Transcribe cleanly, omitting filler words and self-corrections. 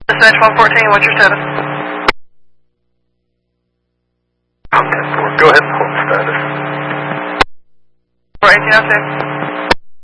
Dispatch 114, what's your status? Okay, go ahead and hold status. 418, okay.